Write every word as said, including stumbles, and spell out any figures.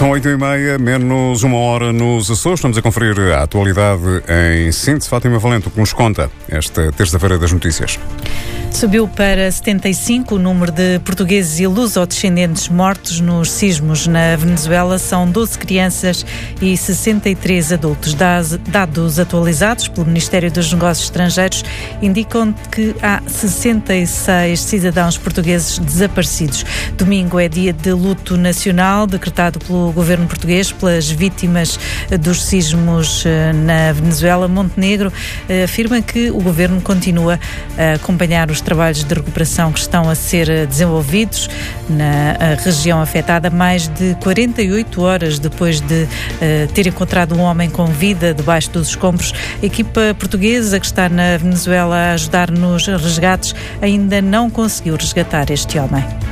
São oito e meia, menos uma hora nos Açores. Estamos a conferir a atualidade em síntese. Fátima Valente, o que nos conta esta terça-feira das notícias? Subiu para setenta e cinco o número de portugueses e luso-descendentes mortos nos sismos na Venezuela. São doze crianças e sessenta e três adultos. Dados atualizados pelo Ministério dos Negócios Estrangeiros indicam que há sessenta e seis cidadãos portugueses desaparecidos. Domingo é dia de luto nacional, decretado pelo governo português pelas vítimas dos sismos na Venezuela. Montenegro afirma que o governo continua a acompanhar os trabalhos de recuperação que estão a ser desenvolvidos na região afetada, mais de quarenta e oito horas depois de uh, ter encontrado um homem com vida debaixo dos escombros. A equipa portuguesa que está na Venezuela a ajudar nos resgates ainda não conseguiu resgatar este homem.